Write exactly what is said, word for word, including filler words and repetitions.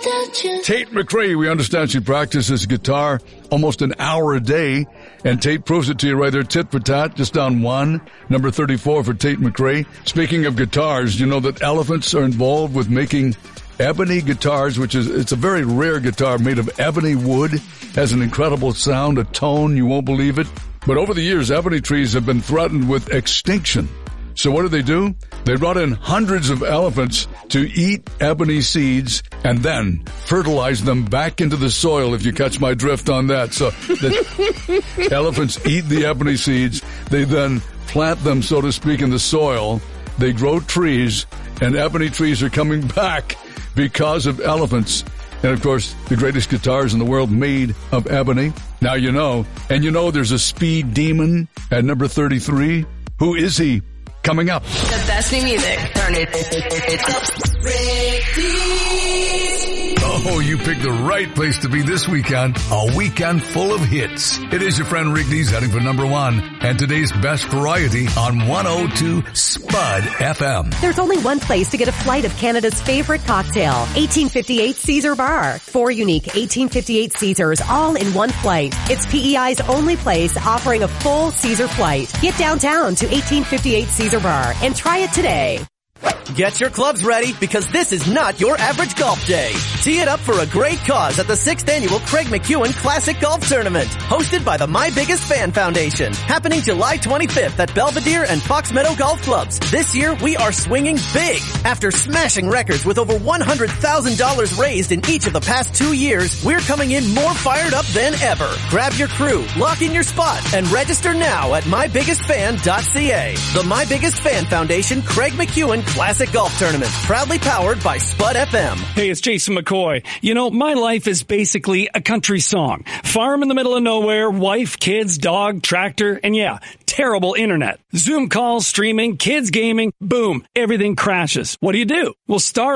Tate McRae, we understand she practices guitar almost an hour a day, and Tate proves it to you right there, tit for tat, just down one. Number thirty-four for Tate McRae. Speaking of guitars, you know that elephants are involved with making ebony guitars, which is, it's a very rare guitar made of ebony wood, has an incredible sound, a tone, you won't believe it. But over the years, ebony trees have been threatened with extinction. So what do they do? They brought in hundreds of elephants to eat ebony seeds and then fertilize them back into the soil, if you catch my drift on that. So the elephants eat the ebony seeds. They then plant them, so to speak, in the soil. They grow trees, and ebony trees are coming back because of elephants. And, of course, the greatest guitars in the world made of ebony. Now you know. And you know there's a speed demon at number thirty-three. Who is he? Coming up. The best new music. Turn it, it up. Oh, you picked the right place to be this weekend. A weekend full of hits. It is your friend Rick Dees heading for number one. And today's best variety on one oh two Spud F M. There's only one place to get a flight of Canada's favorite cocktail. eighteen fifty-eight Caesar Bar. Four unique eighteen fifty-eight Caesars all in one flight. It's P E I's only place offering a full Caesar flight. Get downtown to eighteen fifty-eight Caesar Bar and try it today. Get your clubs ready, because this is not your average golf day. Tee it up for a great cause at the sixth Annual Craig McEwen Classic Golf Tournament, hosted by the My Biggest Fan Foundation, happening July twenty-fifth at Belvedere and Fox Meadow Golf Clubs. This year, we are swinging big. After smashing records with over one hundred thousand dollars raised in each of the past two years, we're coming in more fired up than ever. Grab your crew, lock in your spot, and register now at my biggest fan dot c a. The My Biggest Fan Foundation Craig McEwen Classic Golf Tournament, proudly powered by Spud F M. Hey, it's Jason McCoy. You know, my life is basically a country song. Farm in the middle of nowhere, wife, kids, dog, tractor, and yeah, terrible internet. Zoom calls, streaming, kids gaming, boom, everything crashes. What do you do? Well, Star